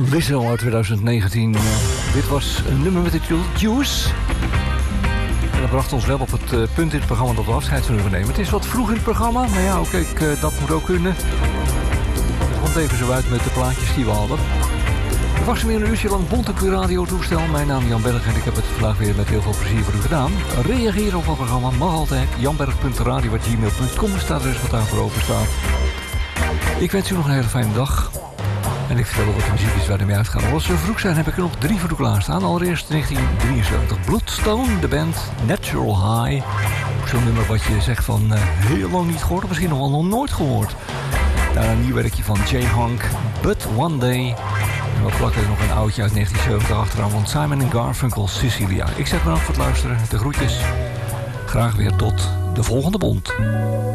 Lizzo uit 2019. Dit was een nummer met de titel Juice. En dat bracht ons wel op het punt in het programma dat we afscheid zullen nemen. Het is wat vroeg in het programma, maar ja, oké, dat moet ook kunnen. Het komt even zo uit met de plaatjes die we hadden. Er was weer een uurtje lang Bonte Radio toestel. Mijn naam is Jan Berg en ik heb het vandaag weer met heel veel plezier voor u gedaan. Reageren op het programma mag altijd. janberg.radio@gmail.com is het adres wat daarvoor open staat. Ik wens u nog een hele fijne dag. En ik vertel wat de muziek is waar we mee uitgaan. Als we vroeg zijn heb ik er nog 3 voor u klaarstaan. Allereerst 1973. Bloodstone, de band Natural High. Zo'n nummer wat je zegt van heel lang niet gehoord. Of misschien nog nooit gehoord. Daarna een nieuw werkje van Jay Honk. But One Day. En we plakken er nog een oudje uit 1970 achteraan van Simon & Garfunkel, Cecilia. Ik zeg bedankt voor het luisteren. De groetjes. Graag weer tot de volgende Bond.